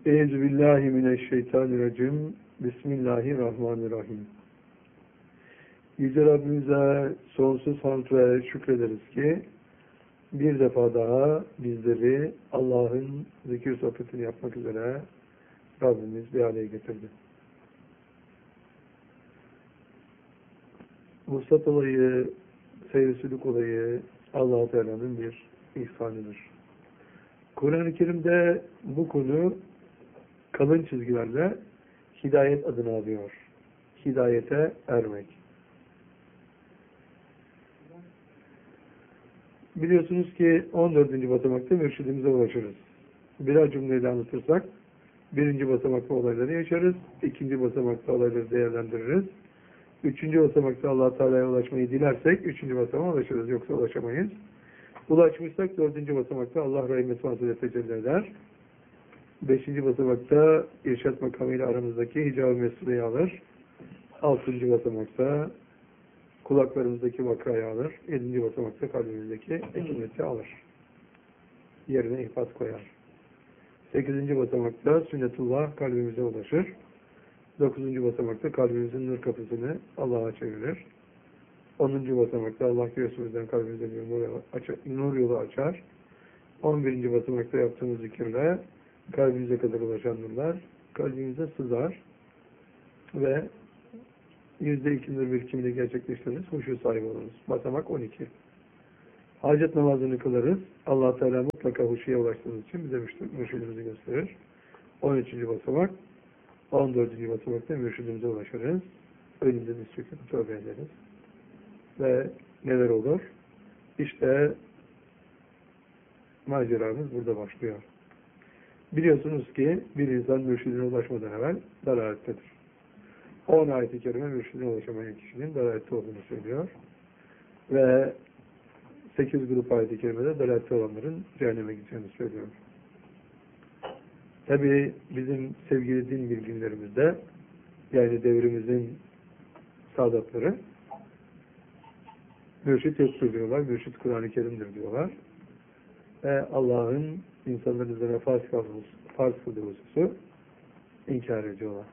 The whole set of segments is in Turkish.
Euzubillahimineşşeytanirracim. Bismillahirrahmanirrahim. Yüce Rabbimize sonsuz hamd ve şükrederiz ki bir defa daha bizleri Allah'ın zikir sohbetini yapmak üzere Rabbimiz bir araya getirdi. Vuslat olayı, seyir-sülük olayı Allah-u Teala'nın bir ihsanıdır. Kur'an-ı Kerim'de bu konu kalın çizgilerle hidayet adını alıyor. Hidayete ermek. Biliyorsunuz ki 14. basamakta mürşidimize ulaşırız. Birer cümleyle anlatırsak, 1. basamakta olayları yaşarız, 2. basamakta olayları değerlendiririz, 3. basamakta Allah-u Teala'ya ulaşmayı dilersek 3. basamağa ulaşırız, yoksa ulaşamayız. Ulaşmışsak 4. basamakta Allah rahmet vasıtasıyla tecelli eder. 5. basamakta irşad makamıyla aramızdaki hicab-ı mesleği alır. 6. basamakta kulaklarımızdaki vakayı alır. 7. basamakta kalbimizdeki ekimeti alır. Yerine ifat koyar. 8. basamakta sünnetullah kalbimize ulaşır. 9. basamakta kalbimizin nur kapısını Allah'a çevirir. 10. basamakta Allah göğsümüzden kalbimize bir nur yolu açar. 11. basamakta yaptığımız zikirle kalbimize kadar ulaşan nurlar kalbimize sızar ve %2 nur birikimini gerçekleştiririz, huşu sahibi oluruz. Basamak 12. Hacet namazını kılarız. Allah Teala mutlaka huşuya ulaştığımız için bize mürşidimizi gösterir. 13. basamak. 14. basamakta mürşidimize ulaşırız. Önümüzde diz çöküp tövbe ederiz. Ve neler olur? İşte maceramız burada başlıyor. Biliyorsunuz ki bir insan mürşidine ulaşmadan evvel dalalettedir. 10 ayet-i kerime mürşidine ulaşamayan kişinin dalalette olduğunu söylüyor. Ve 8 grup ayet-i kerimede dalalette olanların cehenneme gideceğini söylüyor. Tabi bizim sevgili din bilginlerimizde, yani devrimizin saadatları, mürşid yoktur diyorlar, mürşid Kur'an-ı Kerim'dir diyorlar. Ve Allah'ın insanların üzerine farz kıldığı hususu inkar ediyorlar.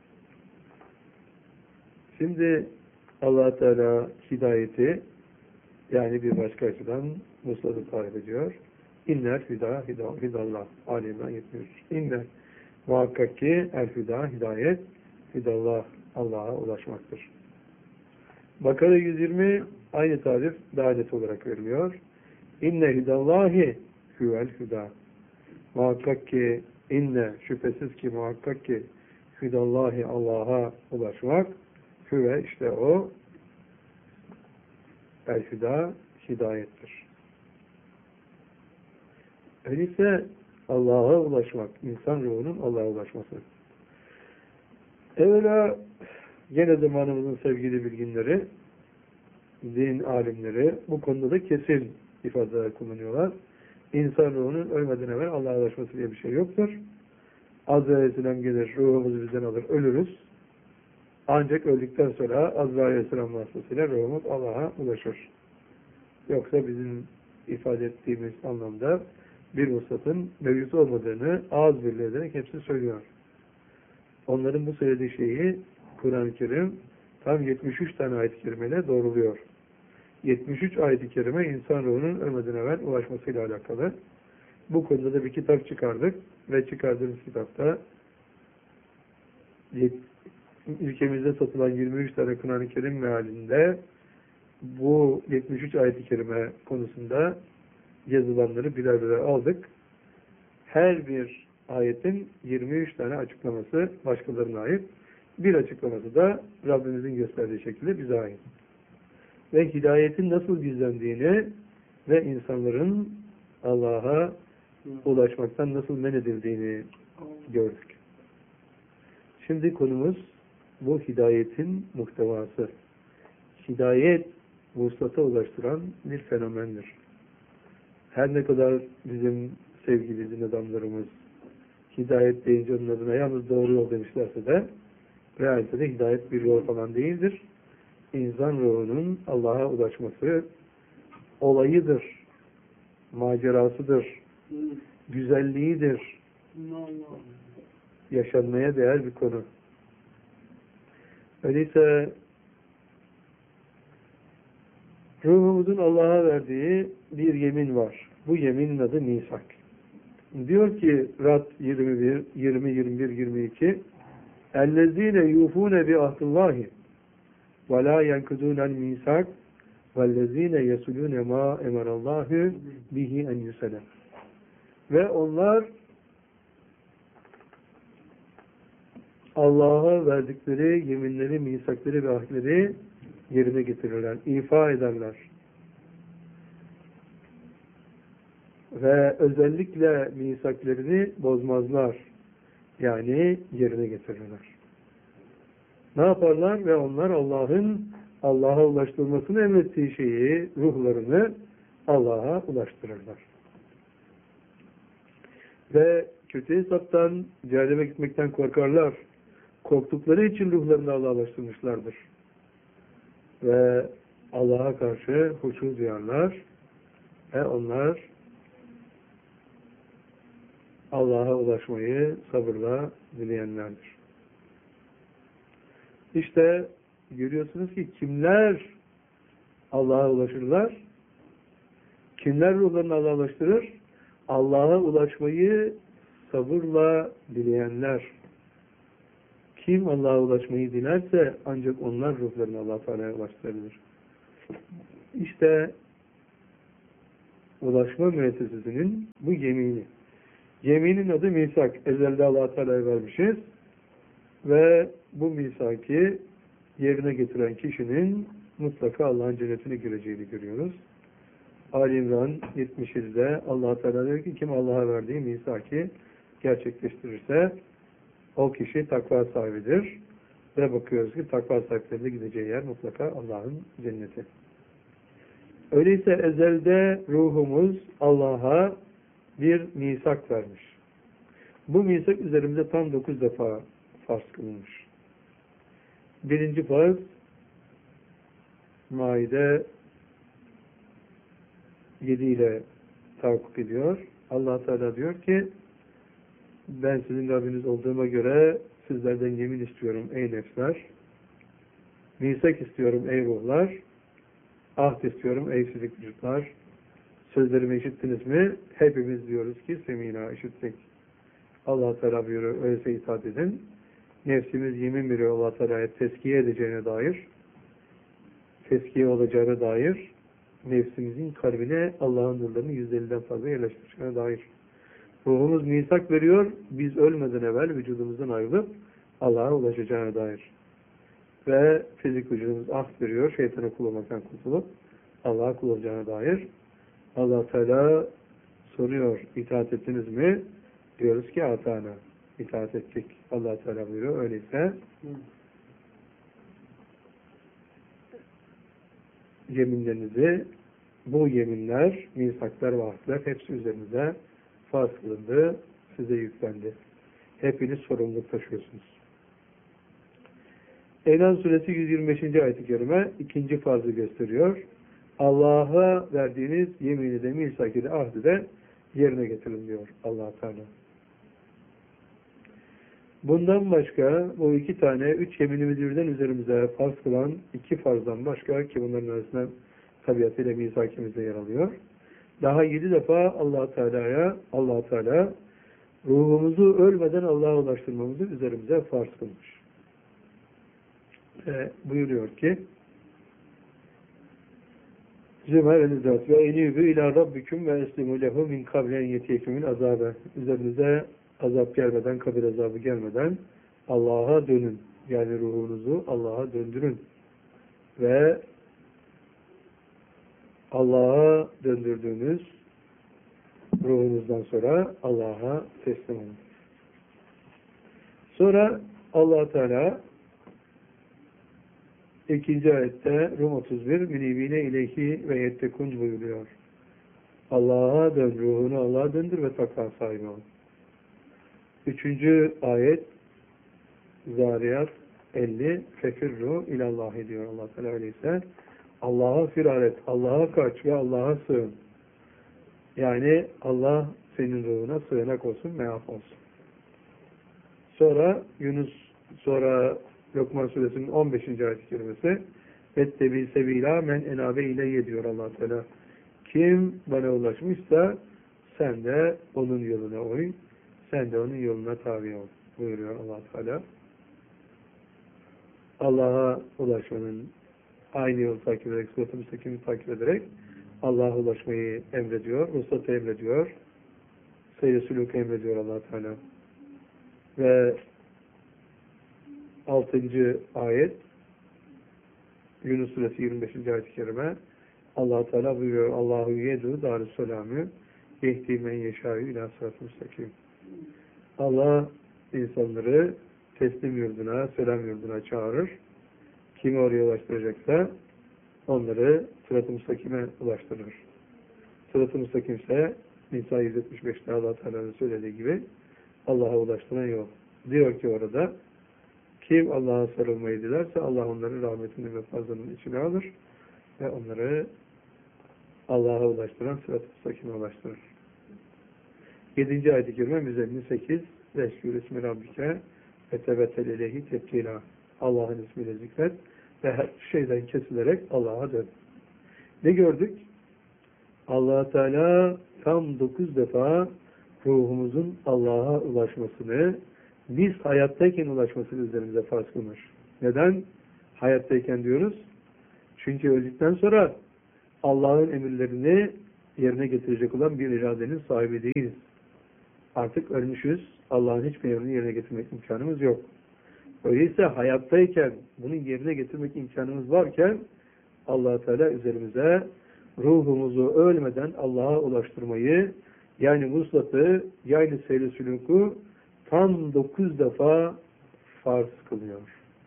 Şimdi Allah Teala hidayeti, yani bir başka açıdan muslatı tarif ediyor. İnnel hidallah. Ali İmran 73. İnnel muhakkak ki el hidayet hidallah, Allah'a ulaşmaktır. Bakara 120 aynı tarif daha net olarak veriliyor. İnne hidallahi huvel hüda. Muhakkak ki şüphesiz ki muhakkak ki hidallahi, Allah'a ulaşmak, hüve işte o el hüda hidayettir. Öyleyse Allah'a ulaşmak, insan ruhunun Allah'a ulaşması. Evvela gene zamanımızın sevgili bilginleri, din alimleri bu konuda da kesin ifadeler kullanıyorlar. İnsan ruhunun ölmeden evvel Allah'a ulaşması diye bir şey yoktur. Azrail Aleyhisselam gelir, ruhumuzu bizden alır, ölürüz. Ancak öldükten sonra Azrail Aleyhisselam vasıtasıyla ruhumuz Allah'a ulaşır. Yoksa bizim ifade ettiğimiz anlamda bir vuslatın mevcut olmadığını ağız birliği ederek hepsi söylüyor. Onların bu söylediği şeyi Kur'an-ı Kerim tam 73 tane ayet-i kerimeyle doğruluyor. 73 ayet-i kerime insan ruhunun ölmeden evvel ulaşmasıyla alakalı. Bu konuda da bir kitap çıkardık ve çıkardığımız kitapta ülkemizde satılan 23 tane Kur'an-ı Kerim mealinde bu 73 ayet-i kerime konusunda yazılanları birer birer aldık. Her bir ayetin 23 tane açıklaması başkalarına ait. Bir açıklaması da Rabbimizin gösterdiği şekilde bize ait. Ve hidayetin nasıl gizlendiğini ve insanların Allah'a ulaşmaktan nasıl men edildiğini gördük. Şimdi konumuz bu hidayetin muhtevası. Hidayet vuslata ulaştıran bir fenomendir. Her ne kadar bizim sevgili din adamlarımız hidayet deyince onun adına yalnız doğru yol demişlerse de realitede hidayet bir yol falan değildir. İnsan ruhunun Allah'a ulaşması olayıdır, macerasıdır, güzelliğidir. yaşanmaya değer bir konu. Öyleyse ruhumuzun Allah'a verdiği bir yemin var. Bu yeminin adı misak. Diyor ki Rad 21, 20, 21, 22 اَلَّذ۪ينَ يُوفُونَ بِعَهْدِ اللّٰهِ وَلَا يَنْكُذُونَ الْمِيسَاقِ وَالَّذ۪ينَ يَسُلُونَ مَا اَمَرَ اللّٰهُ بِهِ اَنْ يُسَلَمْ. Ve onlar Allah'a verdikleri yeminleri, misakları ve ahdleri yerine getirirler, ifa ederler. Ve özellikle misaklarını bozmazlar. Yani yerine getirirler. Ne yaparlar? Ve onlar Allah'a ulaştırılmasını emrettiği şeyi, ruhlarını Allah'a ulaştırırlar. Ve kötü hesaptan, cehenneme gitmekten korkarlar. Korktukları için ruhlarını Allah'a ulaştırmışlardır. Ve Allah'a karşı huşu duyarlar. Ve onlar Allah'a ulaşmayı sabırla dileyenlerdir. İşte görüyorsunuz ki kimler Allah'a ulaşırlar? Kimler ruhlarını Allah'a ulaştırır? Allah'a ulaşmayı sabırla dileyenler. Kim Allah'a ulaşmayı dilerse ancak onlar ruhlarını Allah-u Teala'ya ulaştırabilir. İşte ulaşma müessesesinin bu yemini. Yeminin adı misak. Ezelde Allah-u Teala'ya vermişiz. Ve bu misaki yerine getiren kişinin mutlaka Allah'ın cennetine gireceğini görüyoruz. Ali İmran 77'de Allah-u Teala diyor ki kim Allah'a verdiği misaki gerçekleştirirse o kişi takva sahibidir. Ve bakıyoruz ki takva sahiplerine gideceği yer mutlaka Allah'ın cenneti. Öyleyse ezelde ruhumuz Allah'a bir misak vermiş. Bu misak üzerimize tam 9 defa farz kılınmış. Birinci farz Maide 7 ile tahakkuk ediyor. Allah Teala diyor ki ben sizin Rabbiniz olduğuma göre sizlerden yemin istiyorum ey nefsler. Misak istiyorum ey ruhlar. Ahd istiyorum ey fizik vücutlar. Sözlerimi işittiniz mi? Hepimiz diyoruz ki semina işittik. Allah Teala buyuruyor öyleyse itaat edin. Nefsimiz yemin veriyor Allah Teala'ya tezkiye edeceğine dair, tezkiye olacağına dair, nefsimizin kalbine Allah'ın nurlarını %50'den fazla yerleştireceğine dair. Ruhumuz misak veriyor, biz ölmeden evvel vücudumuzdan ayrılıp Allah'a ulaşacağına dair. Ve fizik vücudumuz ahd veriyor, şeytana kul olmaktan kurtulup Allah'a kul olacağına dair. Allah Teala soruyor, itaat ettiniz mi? Diyoruz ki atana. İtaat ettik. Allah Teala buyuruyor. Öyleyse yeminlerinizi, bu yeminler, misaklar ve ahdler hepsi üzerinize farz kılındı, size yüklendi. Hepiniz sorumluluk taşıyorsunuz. En'am suresi 125. ayet-i kerime ikinci farzı gösteriyor. Allah'a verdiğiniz yemini de, misaki de, ahdi de yerine getirin diyor Allah Teala. Bundan başka bu iki tane, üç yeminimizi birden üzerimize farz kılan iki farzdan başka ki bunların arasında tabiatıyla misakimizde yer alıyor. Daha 7 defa Allah Teala ruhumuzu ölmeden Allah'a ulaştırmamızı üzerimize farz kılmış. Buyuruyor ki Zümer el-İzzat ve enîbü ilâ rabbiküm ve eslimû lehu min kablen yetiyekümün azâbe. Üzerinize azap gelmeden, kabir azabı gelmeden Allah'a dönün. Yani ruhunuzu Allah'a döndürün. Ve Allah'a döndürdüğünüz ruhunuzdan sonra Allah'a teslim olun. Sonra Allah Teala ikinci ayette Rum 31 münibine ileyhi ve yettekun buyuruyor. Allah'a dön, ruhunu Allah'a döndür ve takva sahibi ol. Üçüncü ayet Zariyat 50 fefirru ilallahi diyor Allah Teala öyleyse. Allah'a firar et, Allah'a kaç ve Allah'a sığın. Yani Allah senin ruhuna sığınak olsun, meaf olsun. Sonra sonra Lokman suresinin 15. ayet-i kerimesi vettebi sebila men enabe ileyye diyor Allah Teala. Kim bana ulaşmışsa sen de onun yoluna uy, sen de onun yoluna tabi ol buyuruyor Allah Teala. Allah'a ulaşmanın aynı yolu takip ederek, sırat-ı müstakimi takip ederek Allah'a ulaşmayı emrediyor, ruhsatı emrediyor, seyir-i sülûkü emrediyor Allah Teala. Ve 6. ayet Yunus suresi 25. ayet-i kerime Allah Teala buyuruyor Allahu yedu darüsselamü yehdi men yeşâ'ü ilâ sırat-ı müstakim. Allah insanları teslim yurduna, selam yurduna çağırır. Kimi oraya ulaştıracaksa onları sırat-ı müstakime ulaştırır. Sırat-ı müstakim ise Nisa 175'te Allah Teala'nın söylediği gibi Allah'a ulaştıran yol. Diyor ki orada kim Allah'a sarılmayı dilerse Allah onları rahmetinin ve fazlının içine alır ve onları Allah'a ulaştıran sırat-ı müstakime ulaştırır. 7. ayet-i kerime Müzzemmil 8 Veşkür ismi Rabbike ve tebettel ileyhi tebtila. Allah'ın ismiyle zikret ve her şeyden kesilerek Allah'a dön. Ne gördük? Allah Teala tam 9 defa ruhumuzun Allah'a ulaşmasını, biz hayattayken ulaşmasını üzerimize farz kılmış. Neden? Hayattayken diyoruz. Çünkü öldükten sonra Allah'ın emirlerini yerine getirecek olan bir iradenin sahibi değiliz. Artık ölmüşüz. Allah'ın hiçbir emrini yerine getirmek imkanımız yok. Öyleyse hayattayken bunu yerine getirmek imkanımız varken Allah Teala üzerimize ruhumuzu ölmeden Allah'a ulaştırmayı, yani vuslatı, yani seyri sülûkü tam 9 defa farz kılıyor.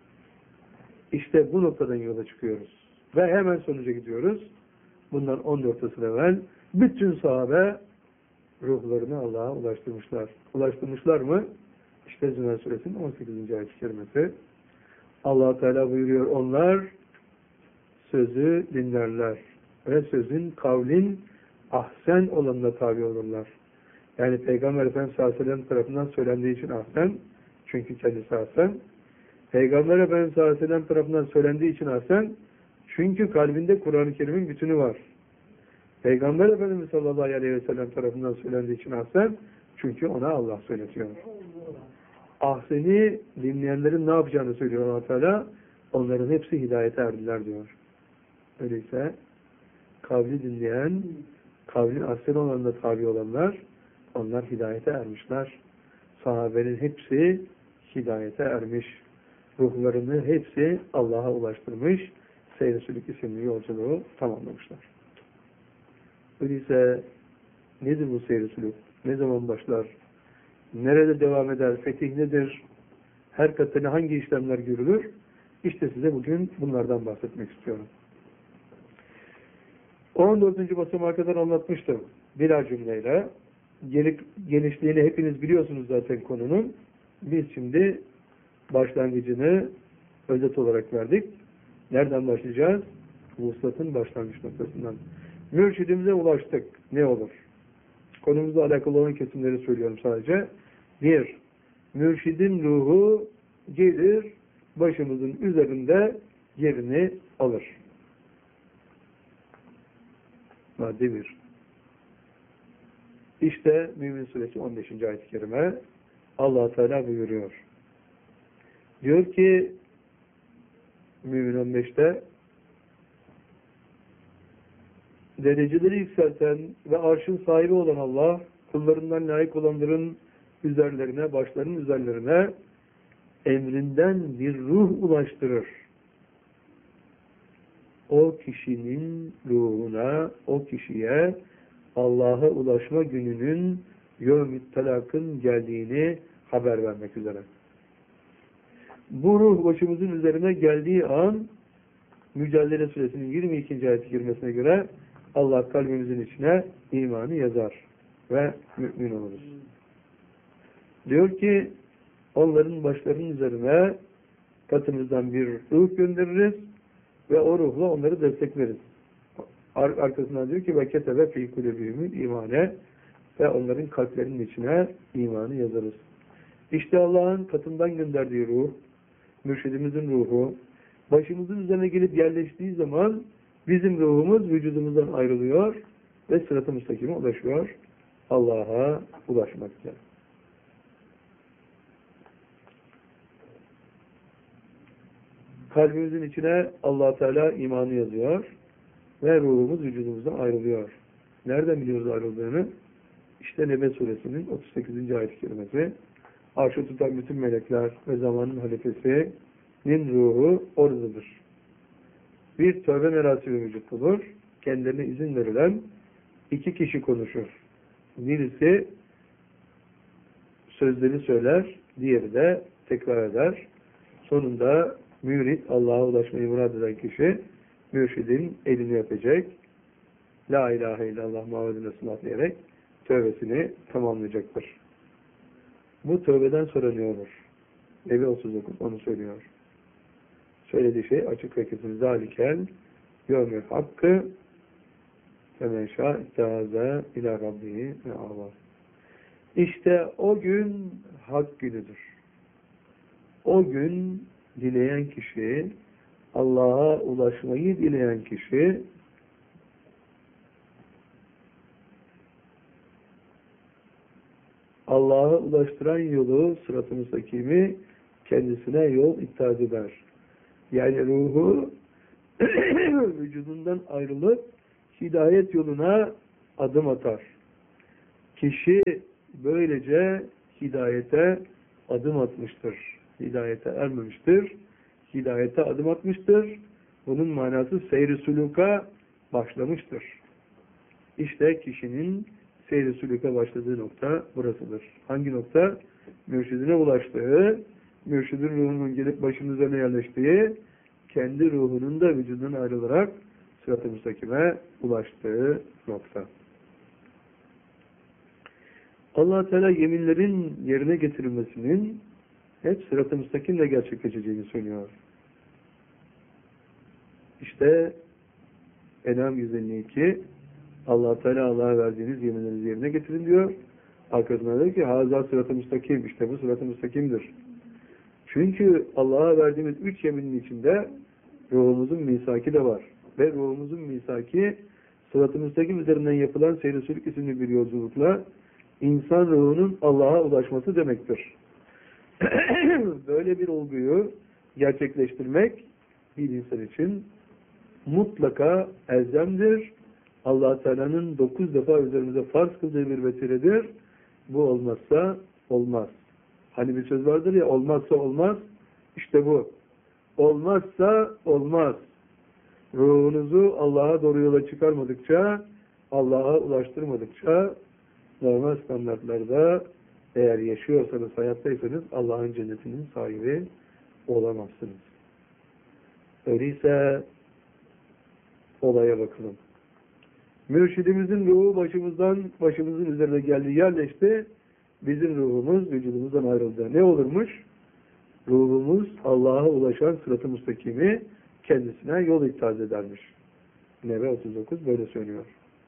İşte bu noktadan yola çıkıyoruz. Ve hemen sonuca gidiyoruz. Bundan 14 asır evvel bütün sahabe ruhlarını Allah'a ulaştırmışlar. Ulaştırmışlar mı? İşte Zümer suresinin 18. ayet-i kerimesi. Allah Teala buyuruyor, onlar sözü dinlerler ve sözün, kavlin ahsen olanına tabi olurlar. Yani Peygamber Efendimiz sallallahu aleyhi ve sellem tarafından söylendiği için ahsen, çünkü kendisi ahsen. Peygamber Efendimiz sallallahu aleyhi ve sellem tarafından söylendiği için ahsen, çünkü kalbinde Kur'an-ı Kerim'in bütünü var. Peygamber Efendimiz sallallahu aleyhi ve sellem tarafından söylendiği için ahsen, çünkü ona Allah söyletiyor. Ahseni dinleyenlerin ne yapacağını söylüyor Allah Teala. Onların hepsi hidayete erdiler diyor. Öyleyse kavli dinleyen, kavlin ahsen olanına tabi olanlar, onlar hidayete ermişler. Sahabenin hepsi hidayete ermiş. Ruhlarını hepsi Allah'a ulaştırmış. Seyr-i Sülük isimli yolculuğu tamamlamışlar. Öyleyse nedir bu seyr-i sülük? Ne zaman başlar? Nerede devam eder? Fetih nedir? Her katına hangi işlemler görülür? İşte size bugün bunlardan bahsetmek istiyorum. 14. basamağa kadar anlatmıştım. Birer cümleyle. Genişliğini hepiniz biliyorsunuz zaten konunun. Biz şimdi başlangıcını özet olarak verdik. Nereden başlayacağız? Vuslatın başlangıç noktasından. Mürşidimize ulaştık. Ne olur? Konumuzla alakalı olan kesimleri söylüyorum sadece. 1. Mürşidin ruhu gelir, başımızın üzerinde yerini alır. Madde 1. İşte Mümin Suresi 15. ayet-i kerime Allah Teala buyuruyor. Diyor ki Mümin 15'te dereceleri yükselten ve arşın sahibi olan Allah kullarından layık olanların üzerlerine, başlarının üzerlerine emrinden bir ruh ulaştırır. O kişinin ruhuna, o kişiye Allah'a ulaşma gününün yevm-i talakın geldiğini haber vermek üzere. Bu ruh başımızın üzerine geldiği an Mücadele Suresinin 22. ayet-i kerimesine göre Allah kalbimizin içine imanı yazar ve mümin oluruz. Diyor ki onların başlarının üzerine katımızdan bir ruh göndeririz ve o ruhla onları destekleriz. Arkasından diyor ki ve ketebe fî kulübihimül imane ve onların kalplerinin içine imanı yazarız. İşte Allah'ın katından gönderdiği ruh, mürşidimizin ruhu, başımızın üzerine gelip yerleştiği zaman bizim ruhumuz vücudumuzdan ayrılıyor ve sırat-ı müstakime ulaşıyor. Allah'a ulaşmak için. Kalbimizin içine Allah Teala imanı yazıyor ve ruhumuz vücudumuzdan ayrılıyor. Nereden biliyoruz ayrıldığını? İşte Nebe suresinin 38. ayet-i kerimesi. Arşı tutan bütün melekler ve zamanın halifesinin ruhu oradadır. Bir tövbe merasimi vücut bulur. Kendilerine izin verilen iki kişi konuşur. Birisi sözleri söyler, diğeri de tekrar eder. Sonunda mürit, Allah'a ulaşmayı murad eden kişi mürşidin elini öpecek. La ilahe illallah Muhammedun Resulullah diyerek tövbesini tamamlayacaktır. Bu tövbeden sonra ne olur? Nebi 39 onu söylüyor. Söylediği şey açık ve kesin. Zalikel yevmül hakkı femen şâ ittehâze ilâ rabbihi ve âvâ. İşte o gün hak günüdür. O gün dileyen kişi, Allah'a ulaşmayı dileyen kişi Allah'a ulaştıran yolu, sırat-ı müstakimi kendisine yol iptal eder. Yani ruhu vücudundan ayrılıp hidayet yoluna adım atar. Kişi böylece hidayete adım atmıştır. Hidayete ermemiştir. Hidayete adım atmıştır. Bunun manası seyr-i suluka başlamıştır. İşte kişinin seyr-i suluka başladığı nokta burasıdır. Hangi nokta? Mürşidine ulaştığı, mürşidin ruhunun gelip başının üzerine yerleştiği, kendi ruhunun da vücudundan ayrılarak sırat-ı müstakime ulaştığı nokta. Allah Teala yeminlerin yerine getirilmesinin hep sırat-ı müstakimle gerçekleşeceğini söylüyor. İşte En'am 152 Allah Teala Allah'a verdiğiniz yeminlerinizi yerine getirin diyor. Arkasından diyor ki haza sırat-ı müstakim. İşte bu sırat-ı müstakimdir. Çünkü Allah'a verdiğimiz 3 yeminin içinde ruhumuzun misaki de var. Ve ruhumuzun misaki sırat-ı müstakim üzerinden yapılan seyr-i sülük isimli bir yolculukla insan ruhunun Allah'a ulaşması demektir. Böyle bir olguyu gerçekleştirmek bir insan için mutlaka elzemdir. Allah Teala'nın 9 defa üzerimize farz kıldığı bir vesiledir. Bu olmazsa olmaz. Hani bir söz vardır ya, olmazsa olmaz. İşte bu. Olmazsa olmaz. Ruhunuzu Allah'a doğru yola çıkarmadıkça, Allah'a ulaştırmadıkça normal standartlarda eğer yaşıyorsanız, hayattaysanız Allah'ın cennetinin sahibi olamazsınız. Öyleyse olaya bakalım. Mürşidimizin ruhu başımızın üzerine geldi, yerleşti. Bizim ruhumuz vücudumuzdan ayrıldı. Ne olurmuş? Ruhumuz Allah'a ulaşan sırat-ı müstakimi kendisine yol iptal edermiş. Nebe 39 böyle söylüyor.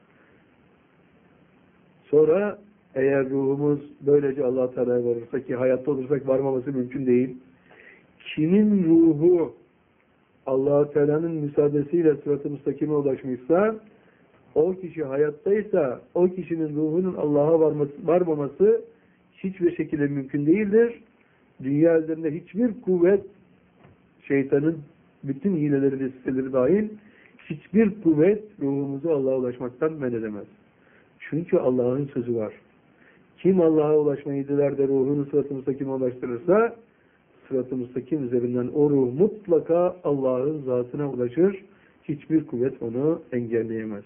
Sonra eğer ruhumuz böylece Allah Teala'ya varırsa ki hayatta olursak varmaması mümkün değil. Kimin ruhu Allah Teala'nın müsaadesiyle sırat-ı müstakime ulaşmışsa, o kişi hayattaysa o kişinin ruhunun Allah'a varmaması hiçbir şekilde mümkün değildir. Dünya üzerinde hiçbir kuvvet, şeytanın bütün hileleri ve siteleri dahil, hiçbir kuvvet ruhumuzu Allah'a ulaşmaktan men edemez. Çünkü Allah'ın sözü var. Kim Allah'a ulaşmayı diler de ruhunu sırat-ı müstakime ulaştırırsa, sırat-ı müstakim üzerinden o ruh mutlaka Allah'ın zatına ulaşır. Hiçbir kuvvet onu engelleyemez.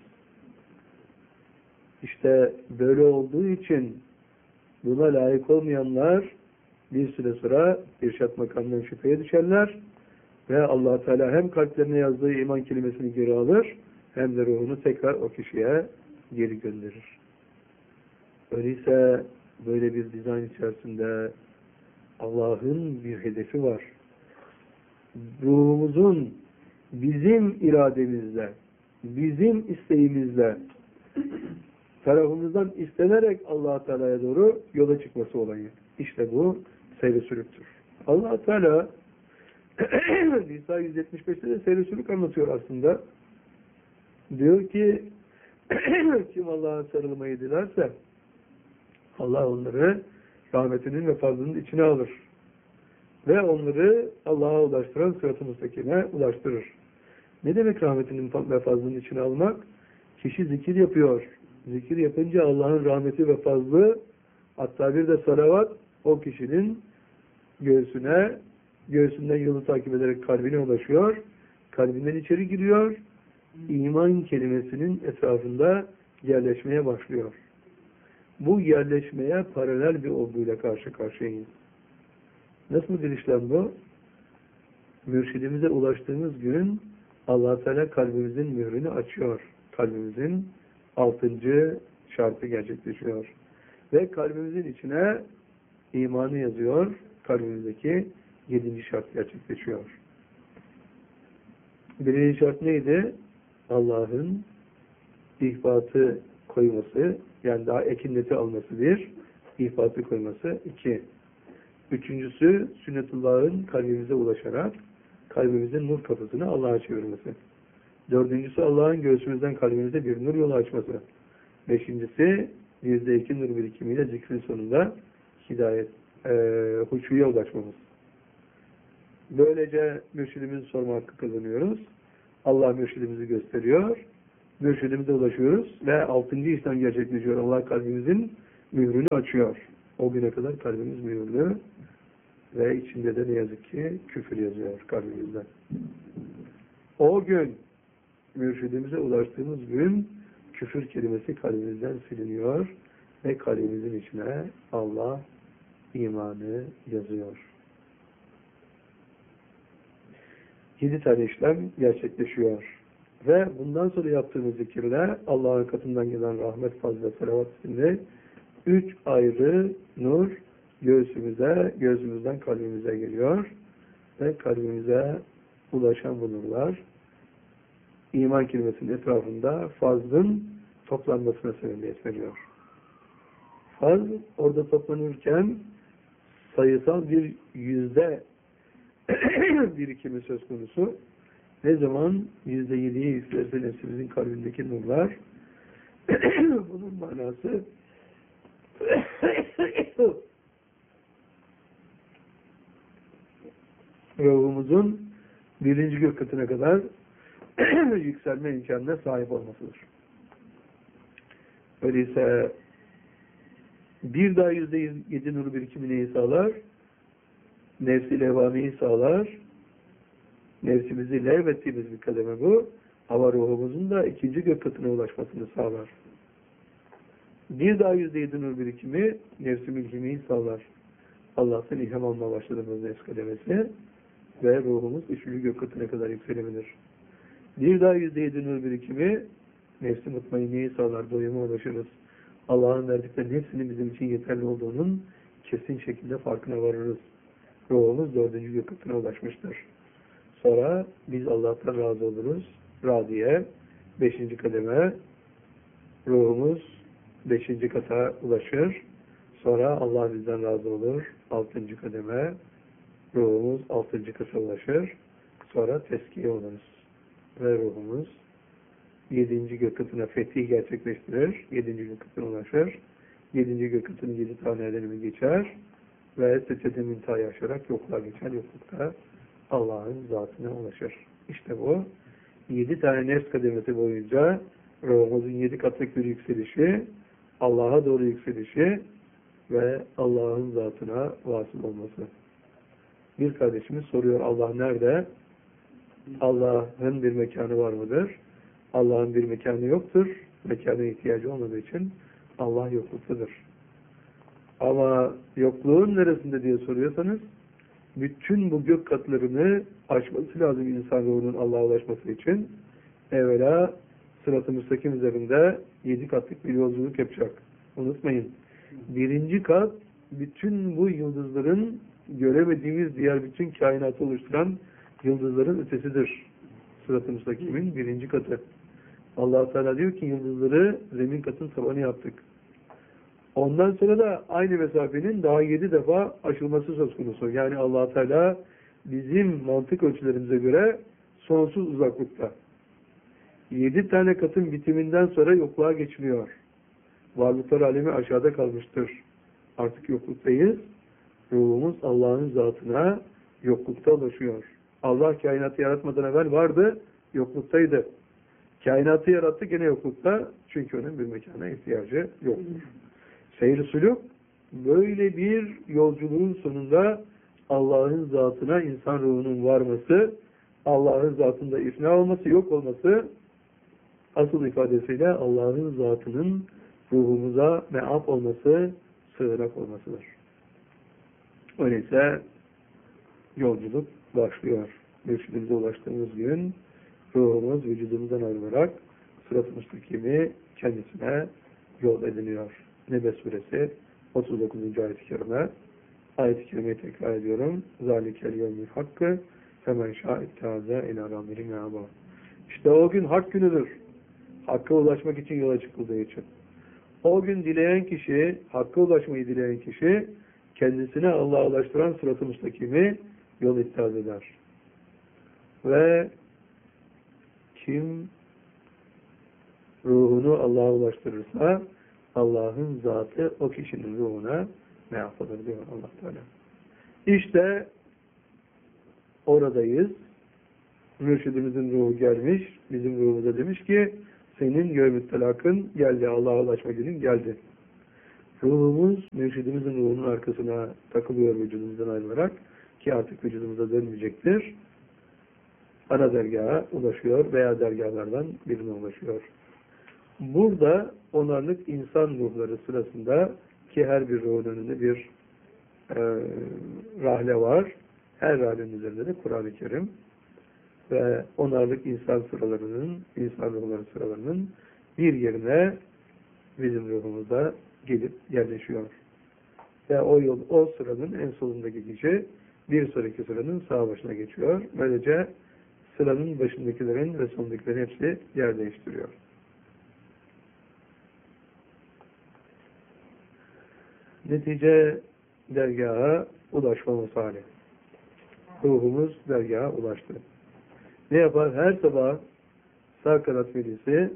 İşte böyle olduğu için buna layık olmayanlar bir süre sonra irşat makamından şüpheye düşerler ve Allah Teala hem kalplerine yazdığı iman kelimesini geri alır hem de ruhunu tekrar o kişiye geri gönderir. Öyleyse böyle bir dizayn içerisinde Allah'ın bir hedefi var. Ruhumuzun bizim irademizle, bizim isteğimizle tarafımızdan istenerek Allah Teala'ya doğru yola çıkması olayı. İşte bu seyri sülüktür. Allah Teala Nisa 175'te de seyri sülük anlatıyor aslında. Diyor ki kim Allah'a sarılmayı dilerse Allah onları rahmetinin ve fazlının içine alır. Ve onları Allah'a ulaştıran sırat-ı müstakime ulaştırır. Ne demek rahmetinin ve fazlının içine almak? Kişi zikir yapıyor. Zikir yapınca Allah'ın rahmeti ve fazlı, hatta bir de salavat o kişinin göğsünden yolu takip ederek kalbine ulaşıyor. Kalbinden içeri giriyor. İman kelimesinin etrafında yerleşmeye başlıyor. Bu yerleşmeye paralel bir olguyla karşı karşıyayız. Nasıl bir işlem bu? Mürşidimize ulaştığımız gün Allah Teala kalbimizin mührünü açıyor. Kalbimizin 6. şartı gerçekleşiyor. Ve kalbimizin içine imanı yazıyor. Kalbimizdeki 7. şart gerçekleşiyor. 1. şart neydi? Allah'ın ihbatı koyması, yani daha ekinleti alması 1, ihbatı koyması 2. 3.'sü sünnetullah'ın kalbimize ulaşarak kalbimizin nur kapısını Allah'a çevirmesi. 4.'sü Allah'ın göğsümüzden kalbimize bir nur yolu açması. 5.'si %2 nur birikimiyle zikrin sonunda hidayet, huşuya ulaşmamız. Böylece mürşidimizi sorma hakkı kazanıyoruz. Allah mürşidimizi gösteriyor. Mürşidimize ulaşıyoruz ve 6. işlem gerçekleşiyor. Allah kalbimizin mührünü açıyor. O güne kadar kalbimiz mühürlü ve içinde de ne yazık ki küfür yazıyor kalbimizde. O gün mürşidimize ulaştığımız gün küfür kelimesi kalbimizden siliniyor ve kalbimizin içine Allah imanı yazıyor. 7 tane işlem gerçekleşiyor. Ve bundan sonra yaptığımız zikirle Allah'ın katından gelen rahmet, fazl ve selavat isimli 3 ayrı nur gözümüzden kalbimize geliyor. Ve kalbimize ulaşan bu nurlar iman kelimesinin etrafında fazlın toplanmasına sebebiyet veriyor. Faz orada toplanırken sayısal bir yüzde birikimi söz konusu. Ne zaman %7'yi yükselirse nefsimizin kalbindeki nurlar bunun manası ruhumuzun 1. gök katına kadar yükselme imkanına sahip olmasıdır. Öyleyse bir daha %7 nur birikimini sağlar, nefsi levamiyi sağlar, nefsimizi levmettiğimiz bir kademe bu, ama ruhumuzun da 2. gök katına ulaşmasını sağlar. Bir daha %7 nur birikimi nefsi mülhimiyi sağlar. Allah'tan ilham almaya başladığımız nefs kademesi ve ruhumuz 3. gök katına kadar yükselebilir. Bir daha %7 nur birikimi nefsi mutmainliği sağlar, doyuma ulaşırız. Allah'ın verdiklerinin hepsinin bizim için yeterli olduğunun kesin şekilde farkına varırız. Ruhumuz 4. gök katına ulaşmıştır. Sonra biz Allah'tan razı oluruz. Radiye 5. kademe ruhumuz 5. kata ulaşır. Sonra Allah bizden razı olur. 6. kademe ruhumuz 6. kata ulaşır. Sonra teskiye oluruz. Ve ruhumuz 7. gök katına fethi gerçekleştirir. 7. gök katına ulaşır. 7. gök katının 7 tane elimi geçer. Ve secde mintahı aşarak yokluğa geçer. Yoklukta Allah'ın zatına ulaşır. İşte bu 7 tane nefs kademesi boyunca ruhumuzun 7 katlık bir yükselişi, Allah'a doğru yükselişi ve Allah'ın zatına vasıl olması. Bir kardeşimiz soruyor, Allah nerede? Allah'ın bir mekanı var mıdır? Allah'ın bir mekanı yoktur. Mekana ihtiyacı olmadığı için Allah yokluktadır. Ama yokluğun neresinde diye soruyorsanız, bütün bu gök katlarını aşması lazım insan ruhunun Allah'a ulaşması için. Evvela sırat-ı müstakim üzerinde 7 katlık bir yolculuk yapacak. Unutmayın. 1. kat bütün bu yıldızların göremediğimiz diğer bütün kainatı oluşturan yıldızların ötesidir. Sırat-ı müstakimin 1. katı. Allah Teala diyor ki yıldızları zemin katın tabanı yaptık. Ondan sonra da aynı mesafenin daha 7 defa aşılması söz konusu. Yani Allah Teala bizim mantık ölçülerimize göre sonsuz uzaklıkta. 7 tane katın bitiminden sonra yokluğa geçmiyor. Varlıklar alemi aşağıda kalmıştır. Artık yokluktayız. Ruhumuz Allah'ın zatına yoklukta ulaşıyor. Allah kainatı yaratmadan evvel vardı, yokluktaydı. Kainatı yarattı gene yoklukta. Çünkü onun bir mekana ihtiyacı yoktur. Seyr-i sülük böyle bir yolculuğun sonunda Allah'ın zatına insan ruhunun varması, Allah'ın zatında ifna olması, yok olması, asıl ifadesiyle Allah'ın zatının ruhumuza meaf olması, sığınak olmasıdır. Öyleyse yolculuk başlıyor. Mürşidimize ulaştığımız gün ruhumuz vücudumuzdan ayrılarak sırat-ı müstakimi kendisine yol ediniyor. Nebe suresi 39. ayet-i kerime. Ayet-i kerimeyi tekrar ediyorum. Zalikel yevmil hakkı femen şa'ittehaze ila ramiri me'aba. İşte o gün hak günüdür. Hakka ulaşmak için yola çıkıldığı için. O gün dileyen kişi, hakka ulaşmayı dileyen kişi kendisine Allah'a ulaştıran sırat-ı müstakimi yol ittihaz eder. Ve kim ruhunu Allah'a ulaştırırsa Allah'ın zatı o kişinin ruhuna meaf olur diyor Allah Teala. İşte oradayız. Mürşidimizin ruhu gelmiş, bizim ruhumuza demiş ki senin yevmü telakın geldi, Allah'a ulaşma günün geldi. Ruhumuz mürşidimizin ruhunun arkasına takılıyor vücudumuzdan ayrılarak ki artık vücudumuza dönmeyecektir. Ana dergaha ulaşıyor veya dergahlardan birine ulaşıyor. Burada onarlık insan ruhları sırasında ki her bir ruhun önünde bir rahle var. Her rahlenin üzerinde de Kur'an-ı Kerim ve onarlık insan sıralarının, insan ruhları sıralarının bir yerine bizim ruhumuzda gelip yerleşiyor. Ve o sıranın en solundaki kişi bir sonraki sıranın sağ başına geçiyor. Böylece sıranın başındakilerin ve sonundakilerin hepsi yer değiştiriyor. Netice dergaha ulaşmamız hali. Ruhumuz dergaha ulaştı. Ne yapar? Her sabah sağ kanat velisi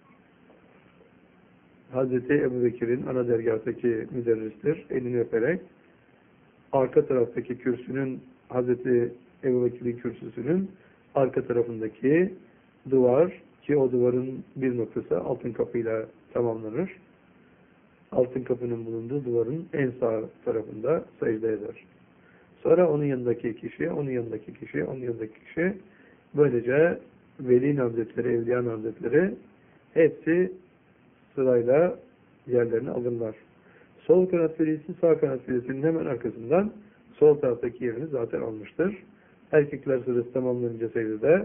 Hazreti Ebubekir'in ana dergahtaki müderristir. Elini öperek arka taraftaki kürsünün Hazreti Ebubekir'in kürsüsünün arka tarafındaki duvar ki o duvarın bir noktası altın kapıyla tamamlanır. Altın kapının bulunduğu duvarın en sağ tarafında secde eder. Sonra onun yanındaki kişi, onun yanındaki kişi, onun yanındaki kişi böylece Veli Hazretleri, Evliya Hazretleri hepsi sırayla yerlerini alırlar. Sol kanat velisi, sağ kanat velisinin hemen arkasından sol taraftaki yerini zaten almıştır. Erkekler sırası tamamlanınca secdede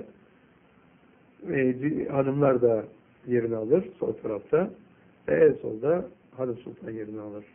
hanımlar da yerini alır sol tarafta ve en solda Hanım Sultan yerini alır.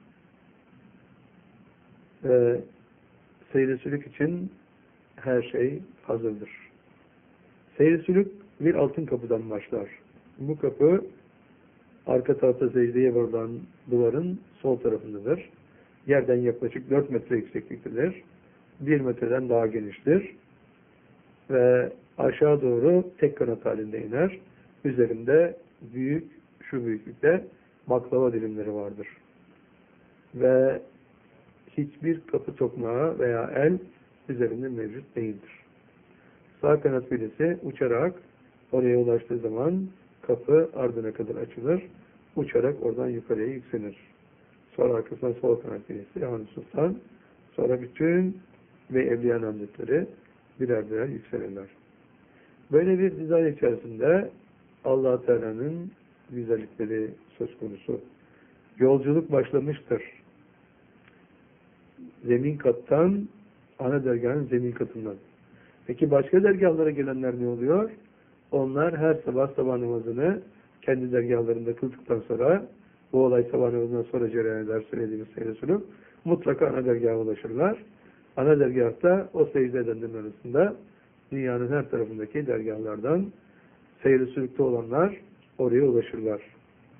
Seyr-i sülük için her şey hazırdır. Seyr-i sülük bir altın kapıdan başlar. Bu kapı arka tarafta secdeye vurulan duvarın sol tarafındadır. Yerden yaklaşık 4 metre yüksekliktedir. 1 metreden daha geniştir. Ve aşağı doğru tek kanat halinde iner. Üzerinde büyük, şu büyüklükte baklava dilimleri vardır. Ve hiçbir kapı tokmağı veya el üzerinde mevcut değildir. Sağ kanat velisi uçarak oraya ulaştığı zaman kapı ardına kadar açılır. Uçarak oradan yukarıya yükselir. Sonra arkasından sol kanat velisi Hanım Sultan, sonra bütün ve Evliya Hazretleri birer birer yükselirler. Böyle bir dizayn içerisinde Allah Teala'nın güzellikleri söz konusu. Yolculuk başlamıştır. Zemin kattan, ana dergahın zemin katından. Peki başka dergahlara gelenler ne oluyor? Onlar her sabah namazını kendi dergahlarında kıldıktan sonra, bu olay sabah namazından sonra cereyan eder söylediğimiz seyir sülük, mutlaka ana dergaha ulaşırlar. Ana dergahta o secde edenlerin arasında dünyanın her tarafındaki dergahlardan seyir sülükte olanlar oraya ulaşırlar.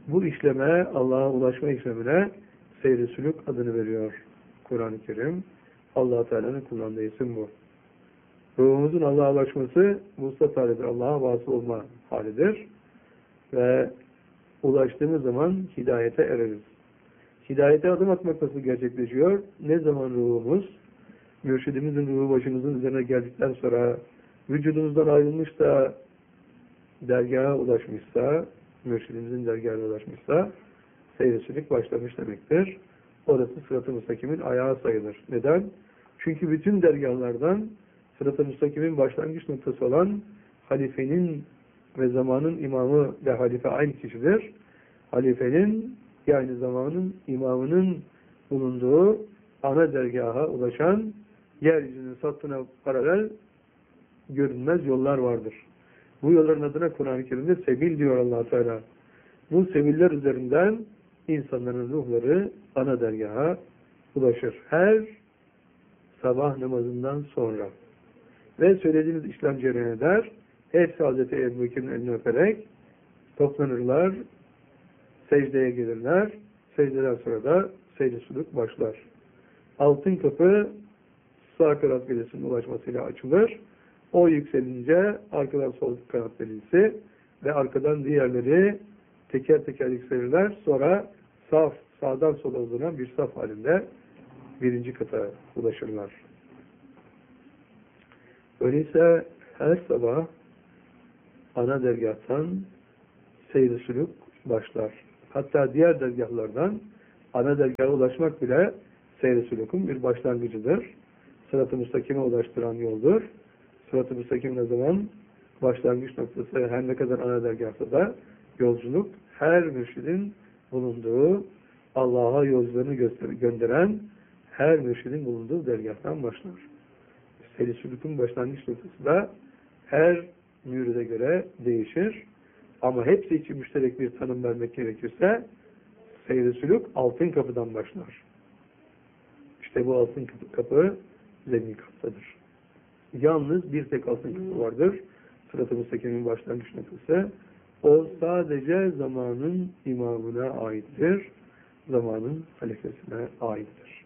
Bu işleme, Allah'a ulaşma işlemine seyr-i sülük adını veriyor Kur'an-ı Kerim. Allah Teala'nın kullandığı isim bu. Ruhumuzun Allah'a ulaşması vuslat halidir. Allah'a vasıl olma halidir. Ve ulaştığımız zaman hidayete ereriz. Hidayete adım atmak nasıl gerçekleşiyor? Ne zaman ruhumuz, mürşidimizin ruhu başımızın üzerine geldikten sonra vücudumuzdan ayrılmış da dergaha ulaşmışsa, mürşidimizin dergahına ulaşmışsa seyr-i sülük başlamış demektir. Orası sırat-ı müstakimin ayağı sayılır. Neden? Çünkü bütün dergahlardan sırat-ı müstakimin başlangıç noktası olan halifenin ve zamanın imamı ve halife aynı kişidir. Halifenin yani zamanın imamının bulunduğu ana dergaha ulaşan yeryüzünün sattına paralel görünmez yollar vardır. Bu yolların adına Kur'an-ı Kerim'de sebil diyor Allah Teala. Bu sebiller üzerinden insanların ruhları ana dergaha ulaşır. Her sabah namazından sonra. Ve söylediğiniz işlem cereyan eder. Hepsi Hazreti Ebu Bekir'in elini öperek toplanırlar, secdeye gelirler. Secdeden sonra da secde sülük başlar. Altın kapı sağ kanat belisinin ulaşmasıyla açılır. O yükselince arkadan sol kanat belisi ve arkadan diğerleri teker teker yükselirler. Sonra sağdan sola uzanan bir saf halinde birinci kata ulaşırlar. Öyleyse her sabah ana dergahtan seyr-i sülük başlar. Hatta diğer dergahlardan ana dergaha ulaşmak bile seyr-i sülükün bir başlangıcıdır. Sırat-ı müstakime ulaştıran yoldur. Sırat-ı müstakim ne zaman başlangıç noktası her ne kadar ana dergahta da yolculuk her mürşidin bulunduğu Allah'a yolcularını gönderen her mürşidin bulunduğu dergahtan başlar. Seyr-i sülükün başlangıç noktası da her müride göre değişir. Ama hepsi için müşterek bir tanım vermek gerekirse seyr-i sülük altın kapıdan başlar. İşte bu altın kapı zemin kapıdadır. Yalnız bir tek altın kapı vardır. Sırat-ı müstakimin başlangıç noktası. O sadece zamanın imamına aittir. Zamanın halifesine aittir.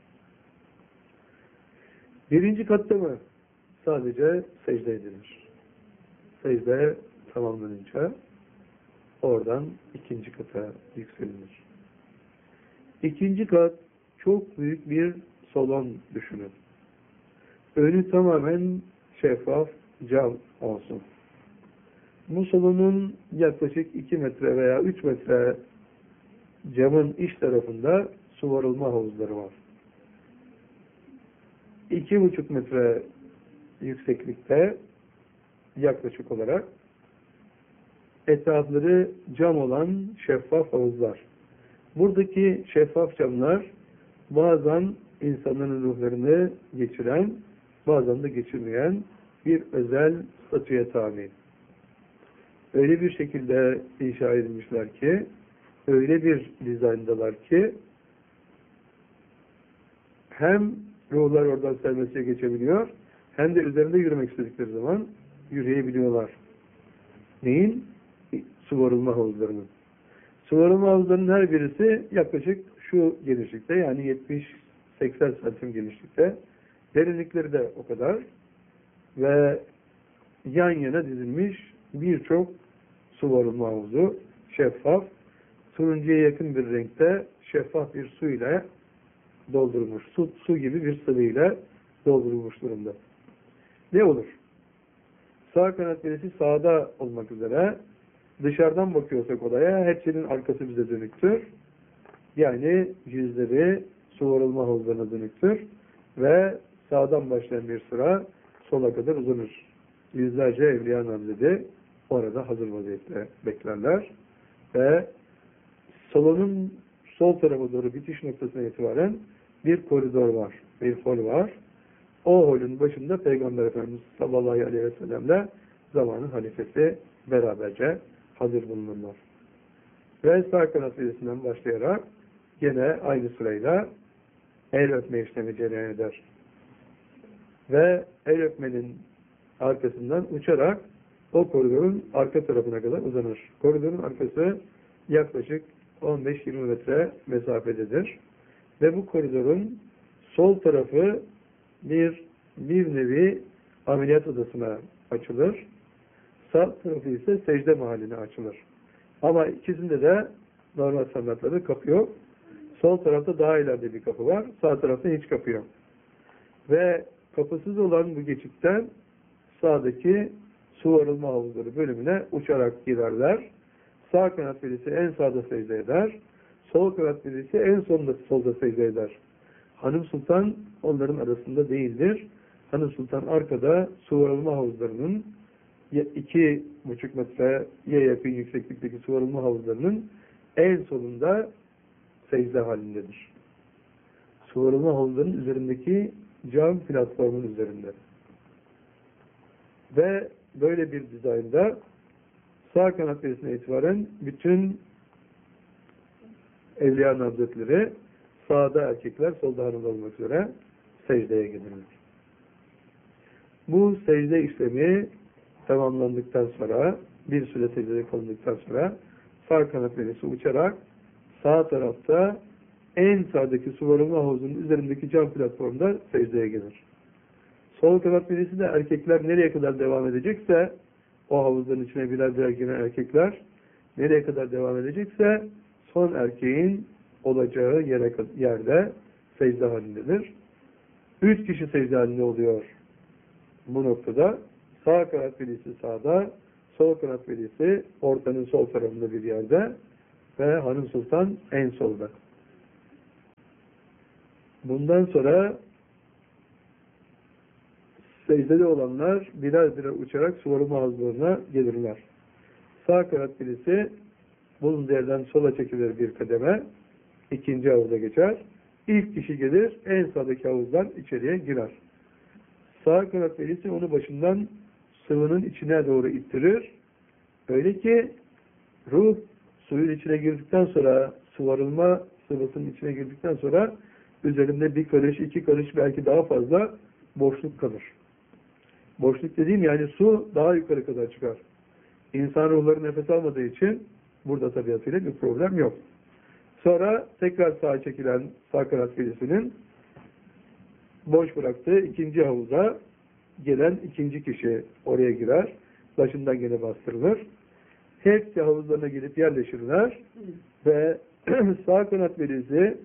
Birinci katta mı? Sadece secde edilir. Secde tamamlanınca oradan ikinci kata yükselilir. İkinci kat çok büyük bir salon düşünün. Önü tamamen şeffaf cam olsun. Bu salonun yaklaşık 2 metre veya 3 metre camın iç tarafında su varılma havuzları var. 2,5 metre yükseklikte yaklaşık olarak etrafları cam olan şeffaf havuzlar. Buradaki şeffaf camlar bazen insanların ruhlarını geçiren, bazen de geçirmeyen bir özel statüye tabi. Öyle bir şekilde inşa edilmişler ki, öyle bir dizayndalar ki, hem ruhlar oradan serbestçe geçebiliyor, hem de üzerinde yürümek istedikleri zaman yürüyebiliyorlar. Neyin? Su varılma havuzlarının. Su varılma havuzlarının her birisi yaklaşık şu genişlikte, yani 70-80 santim genişlikte. Derinlikleri de o kadar. Ve yan yana dizilmiş birçok su varılma havuzu, şeffaf, turuncuya yakın bir renkte şeffaf bir su ile doldurulmuş. Su gibi bir sıvıyla doldurulmuş durumda. Ne olur? Sağ kanat belisi sağda olmak üzere dışarıdan bakıyorsak odaya hepsinin arkası bize dönüktür. Yani yüzleri su varılma havuzlarına dönüktür. Ve sağdan başlayan bir sıra sola kadar uzanır. Yüzlerce evliya namzedi orada hazır vaziyette beklerler. Ve salonun sol tarafa doğru bitiş noktasına itibaren bir koridor var. Bir hol var. O holün başında Peygamber Efendimiz sallallahu aleyhi ve sellemle zamanın halifesi beraberce hazır bulunurlar. Ve sağ kanat birisinden başlayarak gene aynı sırayla el öpme işlemi cereyan eder. Ve el öpmenin arkasından uçarak o koridorun arka tarafına kadar uzanır. Koridorun arkası yaklaşık 15-20 metre mesafededir. Ve bu koridorun sol tarafı bir nevi ameliyat odasına açılır. Sağ tarafı ise secde mahalline açılır. Ama ikisinde de normal standartlarda kapı yok. Sol tarafta daha ileride bir kapı var. Sağ tarafta hiç kapı yok. Ve kapısız olan bu geçitten sağdaki su arılma havuzları bölümüne uçarak girerler. Sağ kanat velisi en sağda secde eder. Sol kanat velisi en solda secde eder. Hanım Sultan onların arasında değildir. Hanım Sultan arkada su arılma havuzlarının 2,5 metreye yakın yükseklikteki su arılma havuzlarının en solunda secde halindedir. Su arılma havuzlarının üzerindeki cam platformun üzerinde. Ve böyle bir dizaynda sağ kanat velisine itibaren bütün Evliya Hazretleri sağda erkekler, solda hanımlar olmak üzere secdeye gelirler. Bu secde işlemi tamamlandıktan sonra, bir süre secdede kalındıktan sonra sağ kanat velisi uçarak sağ tarafta en sağdaki su arılma havuzunun üzerindeki cam platformda secdeye gelir. Sol kanat velisi de erkekler nereye kadar devam edecekse, o havuzların içine birer birer giren erkekler nereye kadar devam edecekse son erkeğin olacağı yerde secde halindedir. 3 kişi secde halinde oluyor bu noktada. Sağ kanat velisi sağda, sol kanat velisi ortanın sol tarafında bir yerde ve Hanım Sultan en solda. Bundan sonra secdede olanlar birer birer uçarak su arılma havuzlarına gelirler. Sağ kanat velisi bulunduğu yerden sola çekilir bir kademe, ikinci havuza geçer. İlk kişi gelir, en sağdaki havuzdan içeriye girer. Sağ kanat velisi onu başından sıvının içine doğru ittirir. Öyle ki ruh suyun içine girdikten sonra, su arılma sıvısının içine girdikten sonra üzerinde bir karış, 2 karış belki daha fazla boşluk kalır. Boşluk dediğim yani su daha yukarı kadar çıkar. İnsan ruhları nefes almadığı için burada tabiatıyla bir problem yok. Sonra tekrar sağa çekilen sağ kanat velisinin boş bıraktığı ikinci havuza gelen ikinci kişi oraya girer. Başından gene bastırılır. Hepsi havuzlarına gelip yerleşirler ve sağ kanat velisi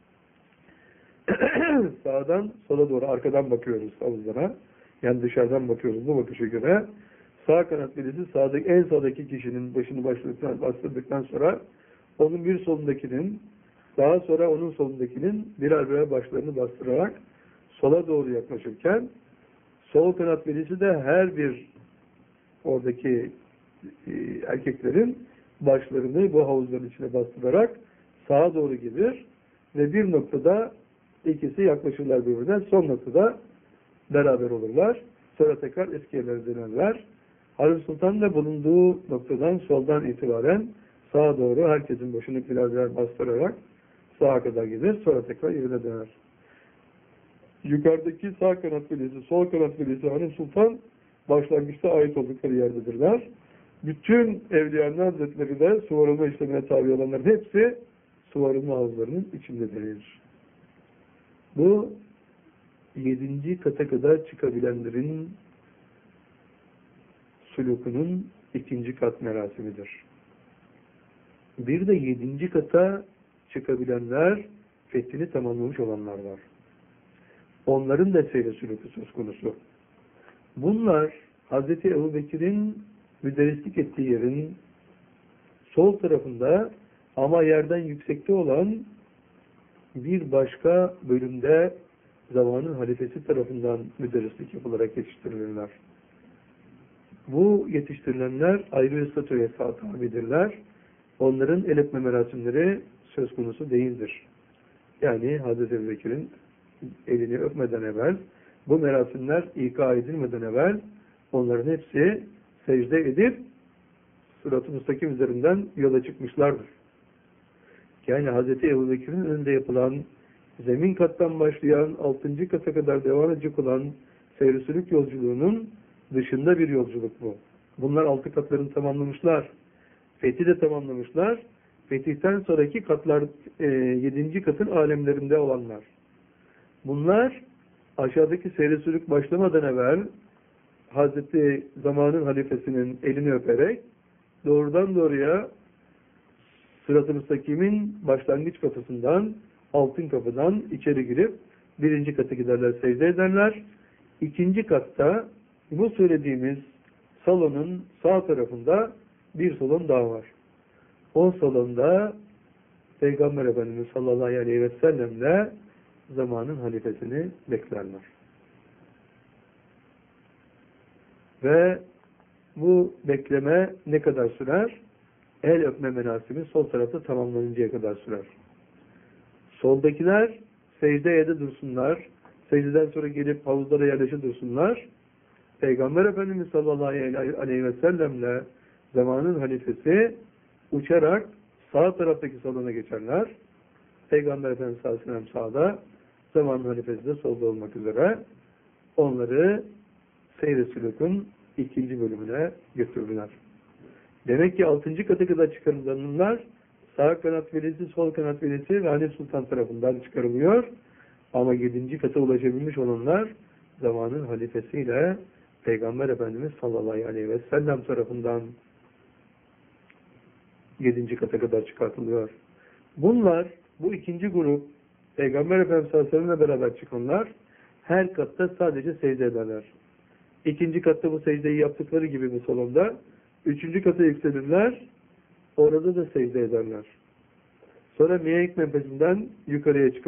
sağdan sola doğru arkadan bakıyoruz havuzlara. Yani dışarıdan bakıyoruz bu bakışa göre. Sağ kanat velisi en sağdaki kişinin başını bastırdıktan sonra onun bir solundakinin, daha sonra onun solundakinin birer birer başlarını bastırarak sola doğru yaklaşırken sol kanat velisi de her bir oradaki erkeklerin başlarını bu havuzların içine bastırarak sağa doğru gelir ve bir noktada ikisi yaklaşırlar birbirine. Son noktada beraber olurlar. Sonra tekrar eski yerlere dönerler. Hanım Sultan da bulunduğu noktadan soldan itibaren sağa doğru herkesin başını birer bastırarak sağa kadar gider. Sonra tekrar yerine döner. Yukarıdaki sağ kanat velisi, sol kanat velisi Hanım Sultan başlangıçta ait oldukları yerdedirler. Bütün Evliya Hazretleri de su arılma işlemine tabi olanların hepsi su arılma havuzlarının içindedir. Bu 7. kata kadar çıkabilenlerin sulukunun 2. kat merasimidir. Bir de 7. kata çıkabilenler fethini tamamlamış olanlar var. Onların da seyre suluku söz konusu. Bunlar Hz. Ebubekir'in müderrislik ettiği yerin sol tarafında ama yerden yüksekte olan bir başka bölümde zamanın halifesi tarafından müderrislik yapılarak yetiştirilirler. Bu yetiştirilenler ayrı bir statüye tabidirler. Onların el öpme merasimleri söz konusu değildir. Yani Hz. Ebubekir'in elini öpmeden evvel, bu merasimler ika edilmeden evvel onların hepsi secde edip sırat-ı müstakim üzerinden yola çıkmışlardır. Yani Hz. Ebubekir'in önünde yapılan, zemin kattan başlayan 6. kata kadar devam edecek olan seyr-i sülük yolculuğunun dışında bir yolculuk bu. Bunlar 6 katlarını tamamlamışlar. Fethi de tamamlamışlar. fetihten sonraki katlar, 7. katın alemlerinde olanlar. Bunlar aşağıdaki seyri sülük başlamadan evvel Hazreti zamanın halifesinin elini öperek doğrudan doğruya Sırat-ı Müstakim'in başlangıç kapısından, altın kapıdan içeri girip 1. kata giderler, secde ederler. 2. katta bu söylediğimiz salonun sağ tarafında bir salon daha var. O salonda Peygamber Efendimiz sallallahu aleyhi ve sellemle zamanın halifesini beklerler. Ve bu bekleme ne kadar sürer? El öpme menasimi sol tarafta tamamlanıncaya kadar sürer. Soldakiler secdeye de dursunlar. Secdeden sonra gelip havuzlara yerleşe dursunlar. Peygamber Efendimiz sallallahu aleyhi ve sellemle zamanın halifesi uçarak sağ taraftaki salona geçerler. Peygamber Efendimiz sallallahu aleyhi ve sellem sağda, zamanın halifesi de solda olmak üzere onları Seyr-i Sülük'ün 2. bölümüne götürdüler. Demek ki 6. kata kadar çıkarılanlar sağ kanat velisi, sol kanat velisi Rani Sultan tarafından çıkarılıyor. Ama 7. kata ulaşabilmiş olanlar zamanın halifesiyle Peygamber Efendimiz sallallahu aleyhi ve sellem tarafından 7. kata kadar çıkartılıyor. Bunlar, bu 2. grup Peygamber Efendimiz sallallahu aleyhi ve sellemle beraber çıkanlar her katta sadece secde ederler. 2. katta bu secdeyi yaptıkları gibi bu salonda 3. kata yükselirler, orada da secde ederler. Sonra Mihenk menfesinden yukarıya çıkarlar.